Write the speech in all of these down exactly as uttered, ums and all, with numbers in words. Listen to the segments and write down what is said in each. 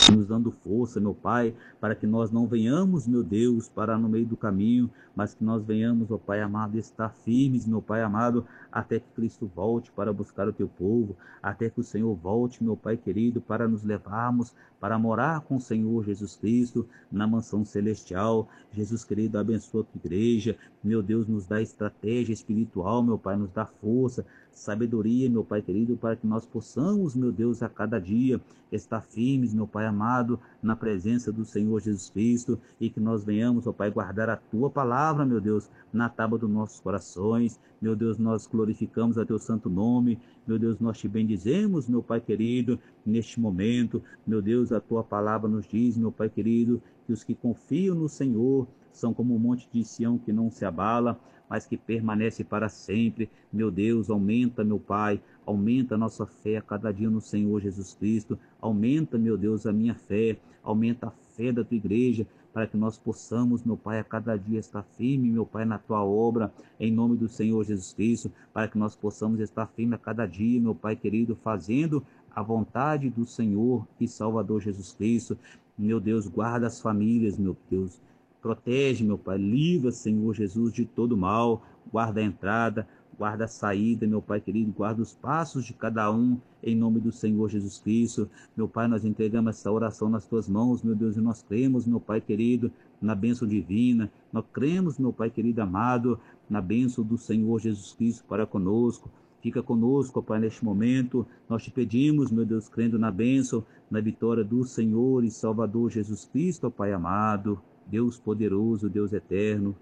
nos dando força, meu Pai, para que nós não venhamos, meu Deus, parar no meio do caminho, mas que nós venhamos, ó Pai amado, estar firmes, meu Pai amado, até que Cristo volte para buscar o teu povo, até que o Senhor volte, meu Pai querido, para nos levarmos, para morar com o Senhor Jesus Cristo na mansão celestial. Jesus querido, abençoa a tua igreja, meu Deus, nos dá estratégia espiritual, meu Pai, nos dá força, sabedoria, meu Pai querido, para que nós possamos, meu Deus, a cada dia estar firmes, meu Pai amado, na presença do Senhor Jesus Cristo, e que nós venhamos, ó Pai, guardar a tua palavra, meu Deus, na tábua dos nossos corações. Meu Deus, nós glorificamos a teu santo nome. Meu Deus, nós te bendizemos, meu Pai querido, neste momento. Meu Deus, a tua palavra nos diz, meu Pai querido, que os que confiam no Senhor são como um monte de Sião que não se abala, mas que permanece para sempre. Meu Deus, aumenta, meu Pai, aumenta a nossa fé a cada dia no Senhor Jesus Cristo. Aumenta, meu Deus, a minha fé, aumenta a fé da tua igreja, para que nós possamos, meu Pai, a cada dia estar firme, meu Pai, na tua obra, em nome do Senhor Jesus Cristo, para que nós possamos estar firme a cada dia, meu Pai querido, fazendo a vontade do Senhor e Salvador Jesus Cristo. Meu Deus, guarda as famílias, meu Deus, protege, meu Pai, livra, Senhor Jesus, de todo mal, guarda a entrada, guarda a saída, meu Pai querido, guarda os passos de cada um, em nome do Senhor Jesus Cristo. Meu Pai, nós entregamos essa oração nas tuas mãos, meu Deus, e nós cremos, meu Pai querido, na bênção divina, nós cremos, meu Pai querido amado, na bênção do Senhor Jesus Cristo para conosco. Fica conosco, Pai, neste momento. Nós te pedimos, meu Deus, crendo na bênção, na vitória do Senhor e Salvador Jesus Cristo, Pai amado, Deus poderoso, Deus eterno.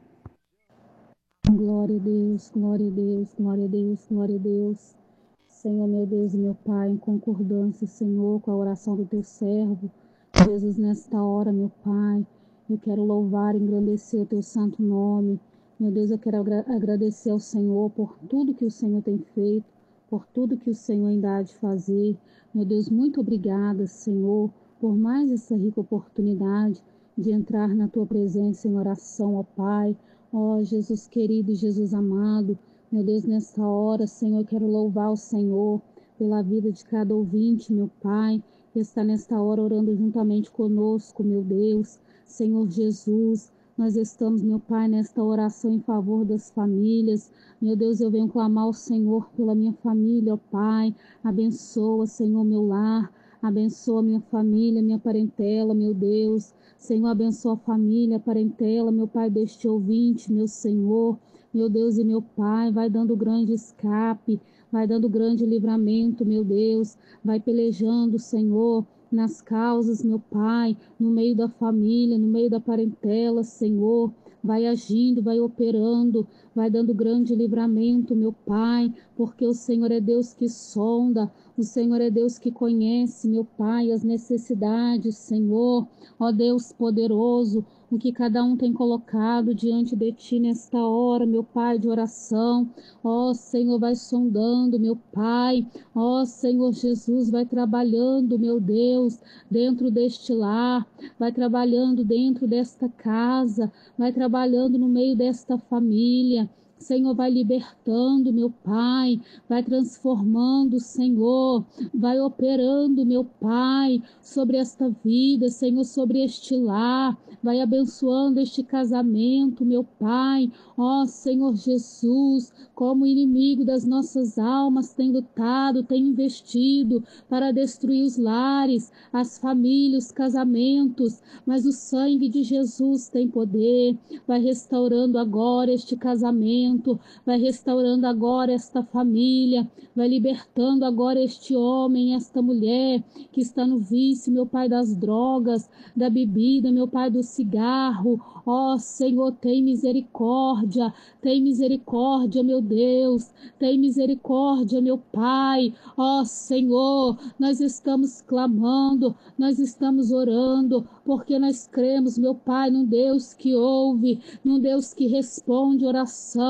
Glória a Deus, glória a Deus, glória a Deus, glória a Deus. Senhor, meu Deus e meu Pai, em concordância, Senhor, com a oração do teu servo, Jesus, nesta hora, meu Pai, eu quero louvar e engrandecer o teu santo nome. Meu Deus, eu quero agra- agradecer ao Senhor por tudo que o Senhor tem feito, por tudo que o Senhor ainda há de fazer. Meu Deus, muito obrigada, Senhor, por mais essa rica oportunidade de entrar na tua presença em oração, ó Pai. Ó Jesus querido e Jesus amado, meu Deus, nesta hora, Senhor, eu quero louvar o Senhor pela vida de cada ouvinte, meu Pai, que está nesta hora orando juntamente conosco, meu Deus. Senhor Jesus, nós estamos, meu Pai, nesta oração em favor das famílias. Meu Deus, eu venho clamar ao Senhor pela minha família, ó Pai. Abençoa, Senhor, meu lar. Abençoa minha família, minha parentela, meu Deus. Senhor, abençoa a família, a parentela, meu Pai, deste ouvinte, meu Senhor, meu Deus e meu Pai, vai dando grande escape, vai dando grande livramento, meu Deus, vai pelejando, Senhor, nas causas, meu Pai, no meio da família, no meio da parentela, Senhor, vai agindo, vai operando, vai dando grande livramento, meu Pai, porque o Senhor é Deus que sonda, o Senhor é Deus que conhece, meu Pai, as necessidades, Senhor. Ó Deus poderoso, o que cada um tem colocado diante de Ti nesta hora, meu Pai, de oração. Ó Senhor, vai sondando, meu Pai. Ó Senhor Jesus, vai trabalhando, meu Deus, dentro deste lar, vai trabalhando dentro desta casa, vai trabalhando no meio desta família. Senhor, vai libertando, meu Pai, vai transformando, Senhor, vai operando, meu Pai, sobre esta vida, Senhor, sobre este lar, vai abençoando este casamento, meu Pai, ó Senhor Jesus, como o inimigo das nossas almas tem lutado, tem investido para destruir os lares, as famílias, os casamentos, mas o sangue de Jesus tem poder, vai restaurando agora este casamento, vai restaurando agora esta família, vai libertando agora este homem, esta mulher que está no vício, meu Pai, das drogas, da bebida, meu Pai, do cigarro. Ó Senhor, tem misericórdia, tem misericórdia, meu Deus, tem misericórdia, meu Pai. Ó Senhor, nós estamos clamando, nós estamos orando, porque nós cremos, meu Pai, num Deus que ouve, num Deus que responde oração.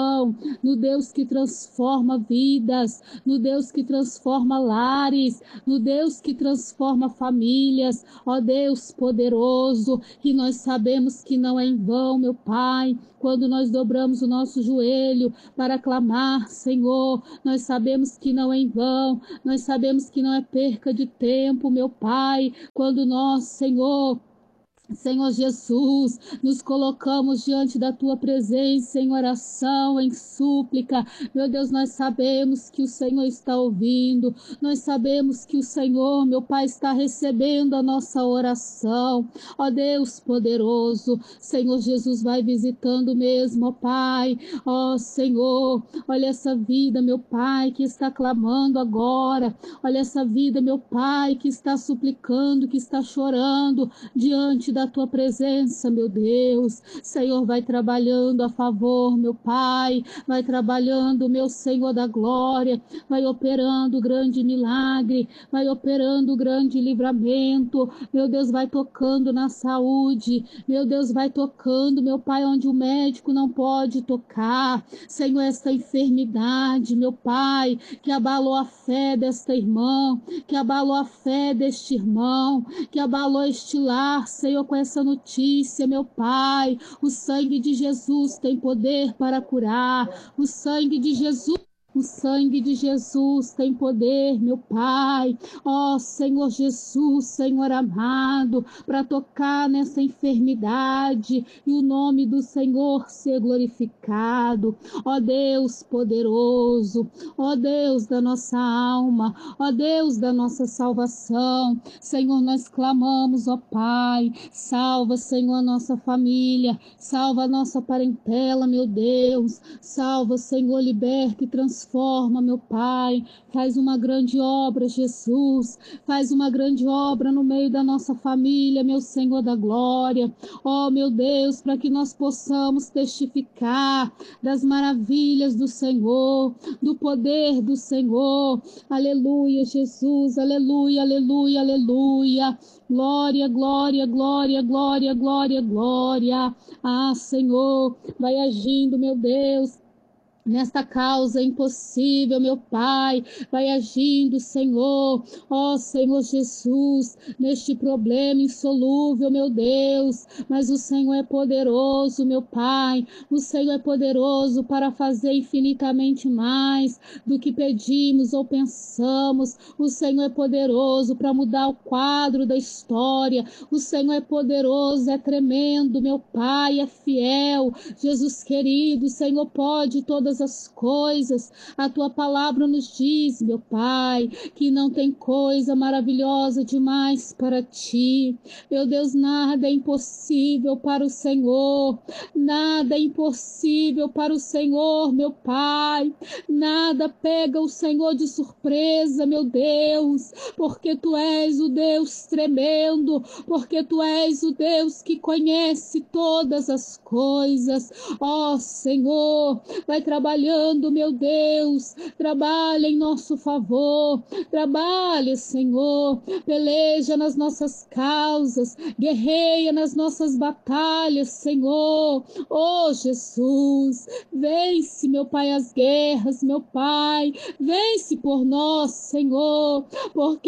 coração, no Deus que transforma vidas, no Deus que transforma lares, no Deus que transforma famílias, ó Deus poderoso, que nós sabemos que não é em vão, meu Pai, quando nós dobramos o nosso joelho para clamar, Senhor, nós sabemos que não é em vão, nós sabemos que não é perca de tempo, meu Pai, quando nós, Senhor, Senhor Jesus, nos colocamos diante da Tua presença em oração, em súplica. Meu Deus, nós sabemos que o Senhor está ouvindo, nós sabemos que o Senhor, meu Pai, está recebendo a nossa oração. Ó Deus poderoso, Senhor Jesus, vai visitando mesmo, ó Pai. Ó Senhor, olha essa vida, meu Pai, que está clamando agora. Olha essa vida, meu Pai, que está suplicando, que está chorando diante da Tua presença, meu Deus. Senhor, vai trabalhando a favor, meu Pai, vai trabalhando, meu Senhor da glória, vai operando grande milagre, vai operando grande livramento, meu Deus, vai tocando na saúde, meu Deus, vai tocando, meu Pai, onde o médico não pode tocar, Senhor, esta enfermidade, meu Pai, que abalou a fé desta irmã, que abalou a fé deste irmão, que abalou este lar, Senhor, com essa notícia, meu Pai, o sangue de Jesus tem poder para curar, o sangue de Jesus O sangue de Jesus tem poder, meu Pai. Ó Senhor Jesus, Senhor amado, para tocar nessa enfermidade e o nome do Senhor ser glorificado. Ó Deus poderoso, ó Deus da nossa alma, ó Deus da nossa salvação. Senhor, nós clamamos, ó Pai, salva, Senhor, a nossa família, salva a nossa parentela, meu Deus, salva, Senhor, liberta e transforma. Transforma, meu Pai, faz uma grande obra, Jesus, faz uma grande obra no meio da nossa família, meu Senhor da glória, ó meu Deus, para que nós possamos testificar das maravilhas do Senhor, do poder do Senhor, aleluia, Jesus, aleluia, aleluia, aleluia, glória, glória, glória, glória, glória, glória, ah Senhor, vai agindo, meu Deus, nesta causa impossível, meu Pai, vai agindo, Senhor, ó Senhor Jesus, neste problema insolúvel, meu Deus, mas o Senhor é poderoso, meu Pai, o Senhor é poderoso para fazer infinitamente mais do que pedimos ou pensamos, o Senhor é poderoso para mudar o quadro da história, o Senhor é poderoso, é tremendo, meu Pai, é fiel, Jesus querido, o Senhor pode todas as coisas, a Tua palavra nos diz, meu Pai, que não tem coisa maravilhosa demais para Ti, meu Deus, nada é impossível para o Senhor, nada é impossível para o Senhor, meu Pai, nada pega o Senhor de surpresa, meu Deus, porque Tu és o Deus tremendo, porque Tu és o Deus que conhece todas as coisas, ó Senhor, vai trabalhando, meu Deus, trabalha em nosso favor, trabalha, Senhor, peleja nas nossas causas, guerreia nas nossas batalhas, Senhor, ó Jesus, vence, meu Pai, as guerras, meu Pai, vence por nós, Senhor, porque